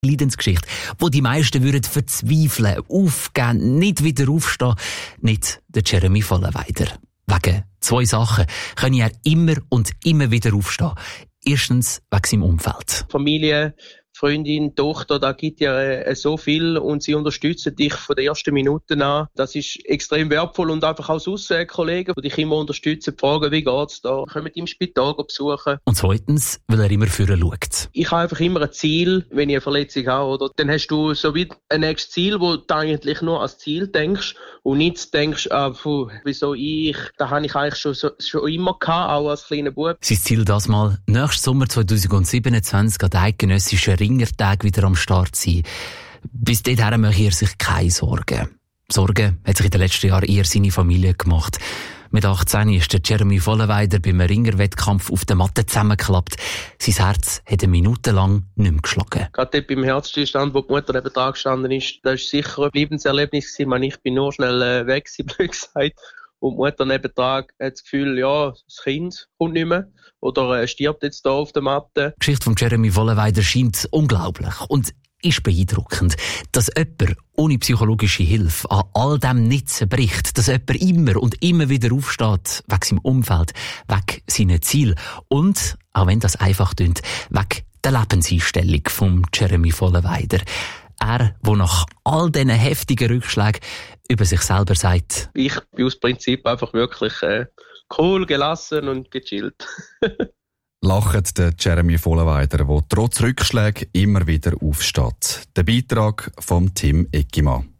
Leidensgeschichte, wo die meisten würden verzweifeln, aufgeben, nicht wieder aufstehen. Nicht der Jeremy Vollenweider. Wegen 2 Sachen kann er immer und immer wieder aufstehen. Erstens wegen seinem Umfeld. Familie, Freundin, Tochter, da gibt ja so viel und sie unterstützen dich von der ersten Minute an. Das ist extrem wertvoll und einfach auch sonst Kollegen, die dich immer unterstützen, fragen, wie geht's da, kommen im Spital besuchen. Und zweitens, weil er immer vorher schaut. Ich habe einfach immer ein Ziel, wenn ich eine Verletzung habe, oder? Dann hast du so wie ein nächstes Ziel, wo du eigentlich nur als Ziel denkst und nicht denkst, wieso ich, da habe ich eigentlich schon immer gehabt, auch als kleiner Bub. Sein Ziel das mal, nächsten Sommer 2027 an den eidgenössischen Ringertag wieder am Start sein. Bis dahin macht er sich keine Sorgen. Sorgen hat sich in den letzten Jahren eher seine Familie gemacht. Mit 18 ist der Jeremy Vollenweider beim Ringerwettkampf auf der Matte zusammengeklappt. Sein Herz hat eine Minute lang nicht mehr geschlagen. Gerade dort beim Herzstillstand, wo die Mutter neben dran gestanden ist, das war sicher ein Lebenserlebnis gewesen. Ich bin nur schnell weg, blöd gesagt. Und die Mutter neben dran hat das Gefühl, ja, das Kind kommt nicht mehr. Oder stirbt jetzt da auf der Matte. Die Geschichte von Jeremy Vollenweider scheint unglaublich und ist beeindruckend, dass jemand ohne psychologische Hilfe an all dem nicht zerbricht, dass jemand immer und immer wieder aufsteht, wegen seinem Umfeld, wegen seinen Zielen und, auch wenn das einfach klingt, wegen der Lebenseinstellung von Jeremy Vollenweider. Er, der nach all diesen heftigen Rückschlägen über sich selber sagt: Ich bin aus Prinzip einfach wirklich cool, gelassen und gechillt. Lacht der Jeremy Vollenweider, der trotz Rückschlägen immer wieder aufsteht. Der Beitrag von Tim Eckimann.